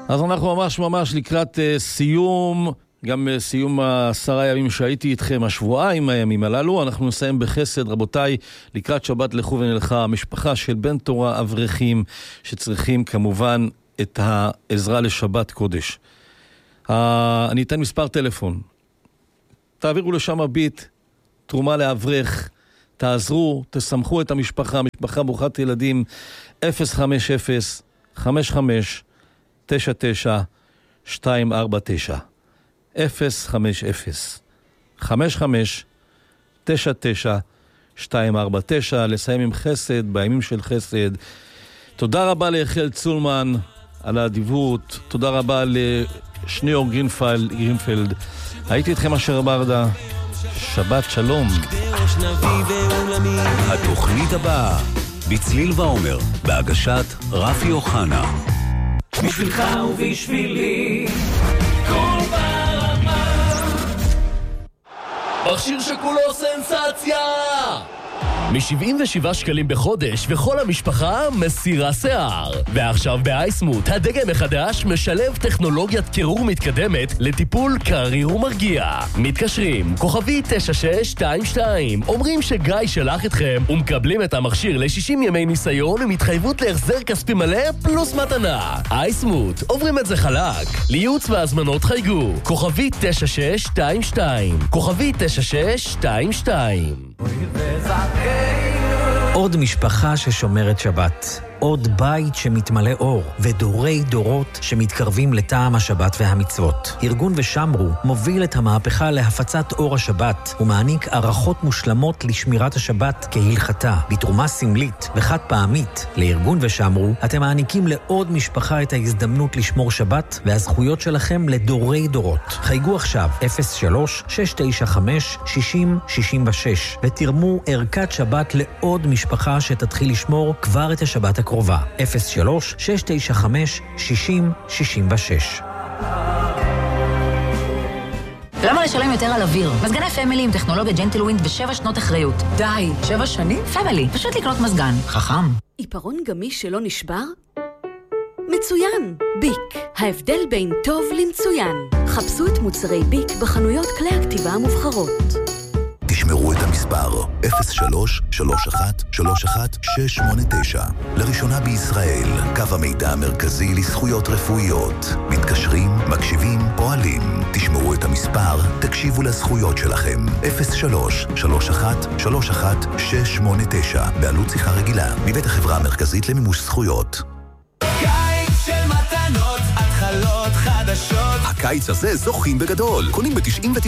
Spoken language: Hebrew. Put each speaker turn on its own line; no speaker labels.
אז אנחנו ממש לקראת סיום, גם סיום 10 ימים שהייתי איתכם, השבועיים הימים הללו. אנחנו נסיים בחסד, רבותיי, לקראת שבת לכו ונלכה, המשפחה של בן תורה אברכים שצריכים כמובן את העזרה לשבת קודש. אני אתן מספר טלפון, תעבירו לשם ביט, תרומה לאברך, תעזרו, תסמכו את המשפחה, משפחה ברוכת ילדים, 050-55-99-249 050-55-99-249. לסיים עם חסד, בימים של חסד. תודה רבה ליחיאל צולמן על האדיבות, תודה רבה לשניאור גרינפלד. הייתי איתכם אשר ברדה, שבת שלום.
התוכנית הבאה בצליל ועומר, בהגשת רפי אוחנה.
בשבילך ובשבילי כל ברמה, מכשיר שכולו סנסציה, מ-77 שקלים בחודש, וכל המשפחה מסירה שיער. ועכשיו באייסמוט, הדגם מחדש משלב טכנולוגיית קירור מתקדמת לטיפול קריר ומרגיע. מתקשרים, כוכבי 9622, אומרים שגיא שלח אתכם, ומקבלים את המכשיר ל-60 ימי ניסיון עם התחייבות להחזר כספי מלא פלוס מתנה. אייסמוט, עוברים את זה חלק. לייעוץ והזמנות חייגו, כוכבי 9622, כוכבי 9622.
עוד משפחה ששומרת שבת, עוד בית שמתמלא אור, ודורי דורות שמתקרבים לטעם השבת והמצוות. ארגון ושמרו מוביל את המהפכה להפצת אור השבת, ומעניק ערכות מושלמות לשמירת השבת כהלכתה. בתרומה סמלית וחד פעמית לארגון ושמרו, אתם מעניקים לעוד משפחה את ההזדמנות לשמור שבת, והזכויות שלכם לדורי דורות. חייגו עכשיו 03-695-6066 ותרמו ערכת שבת לעוד משפחה שתתחיל לשמור כבר את השבת הקרובה. 03-695-6066.
למה לשלם יותר על אוויר? מזגני פמילי עם טכנולוגיה ג'נטלווינד ו7 שנות אחריות. די, 7 שנים? פמילי, פשוט לקנות מזגן. חכם.
עיפרון גמיש שלא נשבר? מצוין! ביק, ההבדל בין טוב למצוין. חפשו את מוצרי ביק בחנויות כלי הכתיבה המובחרות.
תשמרו את המספר 03-31-31-689. לראשונה בישראל, קו המידע המרכזי לזכויות רפואיות. מתקשרים, מקשיבים, פועלים. תשמרו את המספר, תקשיבו לזכויות שלכם. 03-31-31-689. בעלות שיחה רגילה, מבית החברה המרכזית למימוש זכויות.
קיץ של מתנות, התחלות חדשות.
הקיץ הזה זוכים בגדול. קונים ב-99